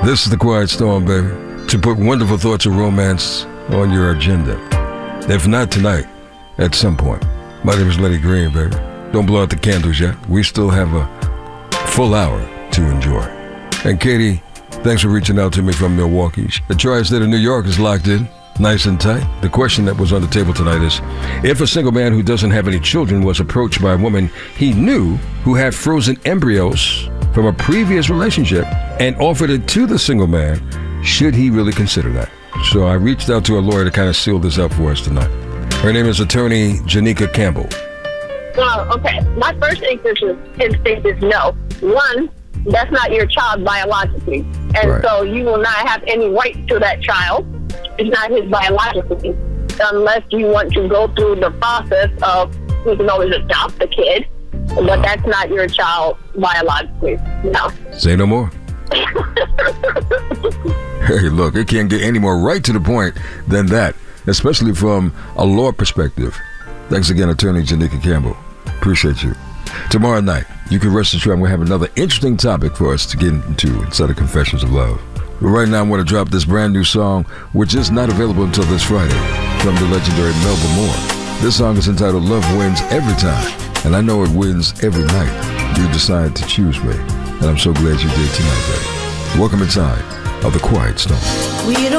This is the Quiet Storm, baby. To put wonderful thoughts of romance on your agenda. If not tonight, at some point. My name is Lenny Green, baby. Don't blow out the candles yet. We still have a full hour to enjoy. And Katie, thanks for reaching out to me from Milwaukee. The tri-state of New York is locked in, nice and tight. The question that was on the table tonight is, if a single man who doesn't have any children was approached by a woman he knew who had frozen embryos from a previous relationship and offered it to the single man, should he really consider that? So I reached out to a lawyer to kind of seal this up for us tonight. Her name is attorney Janika Campbell. Well, okay. My first instinct is no. One, that's not your child biologically. And Right. so you will not have any right to that child. It's not his biologically. Unless you want to go through the process of, you can always adopt the kid, but that's not your child biologically. No. Say no more. Hey, look, it can't get any more right to the point than that, especially from a law perspective. Thanks again, attorney Janika Campbell. Appreciate you. Tomorrow night, you can rest assured we'll have another interesting topic for us to get into inside of Confessions of Love. But right now, I want to drop this brand new song, which is not available until this Friday, from the legendary Melba Moore. This song is entitled Love Wins Every Time, and I know it wins every night you decide to choose me. And I'm so glad you did tonight, baby. Welcome inside of the Quiet Storm. We don't